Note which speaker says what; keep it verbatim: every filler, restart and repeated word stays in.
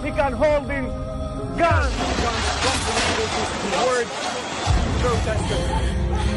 Speaker 1: began holding guns. Guns dropping into the words protesters.